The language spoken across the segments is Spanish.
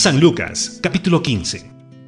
San Lucas, capítulo 15.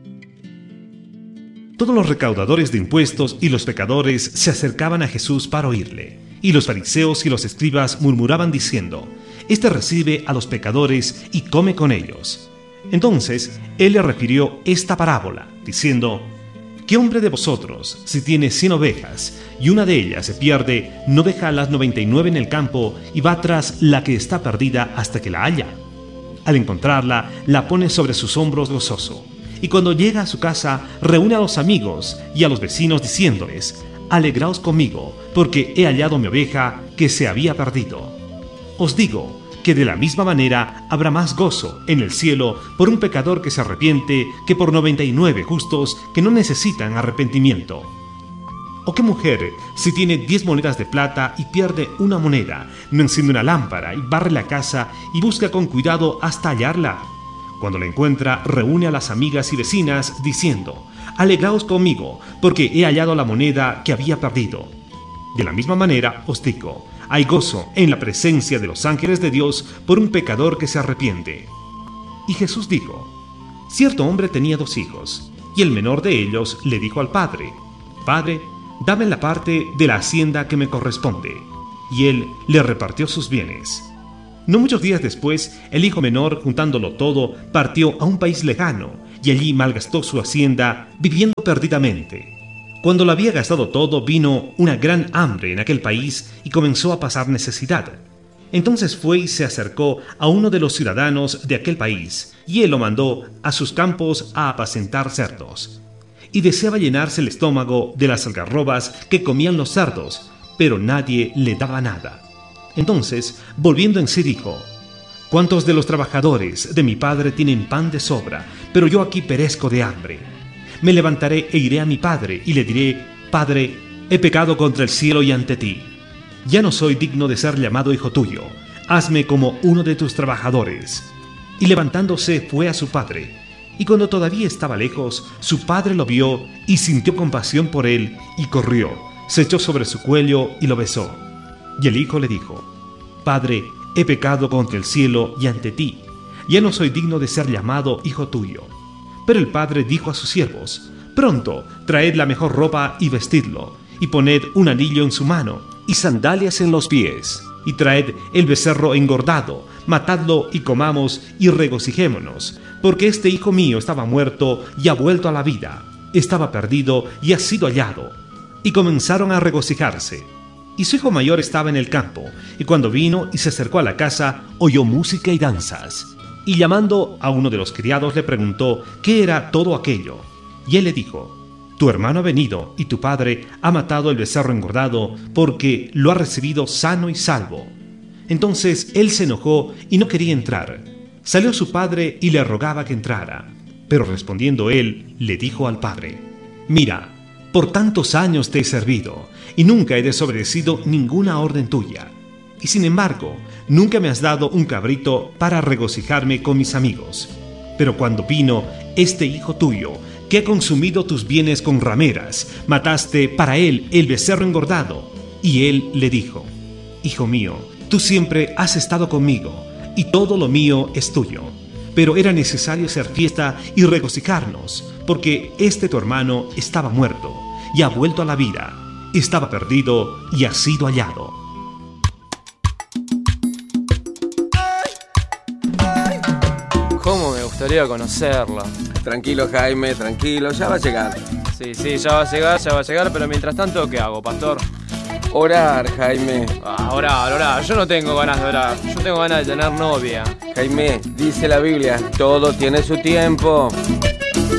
Todos los recaudadores de impuestos y los pecadores se acercaban a Jesús para oírle, y los fariseos y los escribas murmuraban diciendo: Este recibe a los pecadores y come con ellos. Entonces él le refirió esta parábola, diciendo: ¿Qué hombre de vosotros, si tiene 100 ovejas, y una de ellas se pierde, no deja a las 99 en el campo y va tras la que está perdida hasta que la halla? Al encontrarla, la pone sobre sus hombros gozoso, y cuando llega a su casa, reúne a los amigos y a los vecinos diciéndoles: Alegraos conmigo, porque he hallado mi oveja que se había perdido. Os digo que de la misma manera habrá más gozo en el cielo por un pecador que se arrepiente que por 99 justos que no necesitan arrepentimiento. ¿O qué mujer, si tiene 10 monedas de plata y pierde una moneda, no enciende una lámpara y barre la casa y busca con cuidado hasta hallarla? Cuando la encuentra, reúne a las amigas y vecinas diciendo: Alegraos conmigo, porque he hallado la moneda que había perdido. De la misma manera os digo, hay gozo en la presencia de los ángeles de Dios por un pecador que se arrepiente. Y Jesús dijo: Cierto hombre tenía 2 hijos, y el menor de ellos le dijo al padre: Padre, dame la parte de la hacienda que me corresponde. Y él le repartió sus bienes. No muchos días después, el hijo menor, juntándolo todo, partió a un país lejano, y allí malgastó su hacienda, viviendo perdidamente. Cuando lo había gastado todo, vino una gran hambre en aquel país y comenzó a pasar necesidad. Entonces fue y se acercó a uno de los ciudadanos de aquel país, y él lo mandó a sus campos a apacentar cerdos. Y deseaba llenarse el estómago de las algarrobas que comían los cerdos, pero nadie le daba nada. Entonces, volviendo en sí, dijo: ¿Cuántos de los trabajadores de mi padre tienen pan de sobra, pero yo aquí perezco de hambre? Me levantaré e iré a mi padre y le diré: Padre, he pecado contra el cielo y ante ti. Ya no soy digno de ser llamado hijo tuyo. Hazme como uno de tus trabajadores. Y levantándose fue a su padre. Y cuando todavía estaba lejos, su padre lo vio y sintió compasión por él y corrió, se echó sobre su cuello y lo besó. Y el hijo le dijo: Padre, he pecado contra el cielo y ante ti. Ya no soy digno de ser llamado hijo tuyo. Pero el padre dijo a sus siervos: Pronto, traed la mejor ropa y vestidlo, y poned un anillo en su mano y sandalias en los pies, y traed el becerro engordado, matadlo y comamos y regocijémonos, porque este hijo mío estaba muerto y ha vuelto a la vida, estaba perdido y ha sido hallado. Y comenzaron a regocijarse. Y su hijo mayor estaba en el campo, y cuando vino y se acercó a la casa, oyó música y danzas. Y llamando a uno de los criados le preguntó qué era todo aquello. Y él le dijo: Tu hermano ha venido, y tu padre ha matado el becerro engordado, porque lo ha recibido sano y salvo. Entonces él se enojó y no quería entrar. Salió su padre y le rogaba que entrara. Pero respondiendo él, le dijo al padre: Mira, por tantos años te he servido, y nunca he desobedecido ninguna orden tuya. Y sin embargo, nunca me has dado un cabrito para regocijarme con mis amigos. Pero cuando vino este hijo tuyo, que ha consumido tus bienes con rameras, mataste para él el becerro engordado. Y él le dijo: Hijo mío, tú siempre has estado conmigo, y todo lo mío es tuyo. Pero era necesario hacer fiesta y regocijarnos, porque este tu hermano estaba muerto y ha vuelto a la vida, estaba perdido y ha sido hallado. ¿Cómo me gustaría conocerla? Tranquilo, Jaime, tranquilo, ya va a llegar. Sí, ya va a llegar, pero mientras tanto, ¿qué hago, pastor? Orar, Jaime. Orar. Yo no tengo ganas de orar. Yo tengo ganas de tener novia. Jaime, dice la Biblia, todo tiene su tiempo.